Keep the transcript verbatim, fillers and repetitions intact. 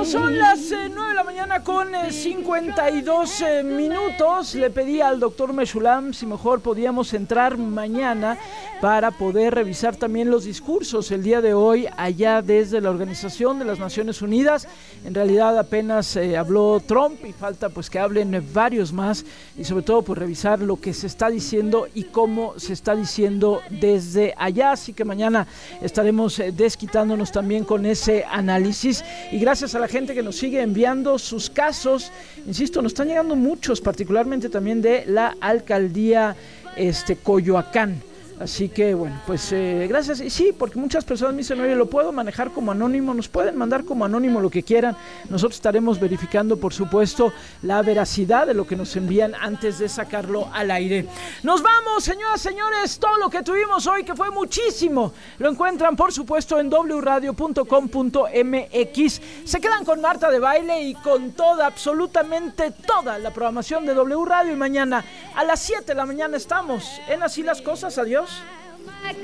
Son las eh, nueve de la mañana con eh, cincuenta y dos eh, minutos. Le pedí al doctor Meshulam si mejor podíamos entrar mañana para poder revisar también los discursos el día de hoy allá desde la Organización de las Naciones Unidas. En realidad apenas eh, habló Trump y falta pues que hablen varios más y sobre todo pues revisar lo que se está diciendo y cómo se está diciendo desde allá. Así que mañana estaremos eh, desquitándonos también con ese análisis y gracias a la gente que nos sigue enviando sus casos. Insisto, nos están llegando muchos, particularmente también de la alcaldía este, Coyoacán. Así que bueno, pues eh, gracias. Y sí, porque muchas personas me dicen, oye, lo puedo manejar como anónimo, nos pueden mandar como anónimo lo que quieran. Nosotros estaremos verificando, por supuesto, la veracidad de lo que nos envían antes de sacarlo al aire. Nos vamos, señoras, señores, todo lo que tuvimos hoy, que fue muchísimo, lo encuentran, por supuesto, en doble u radio punto com punto m x. Se quedan con Marta de Baile y con toda, absolutamente toda la programación de W Radio. Y mañana a las siete de la mañana estamos en Así las Cosas. Adiós.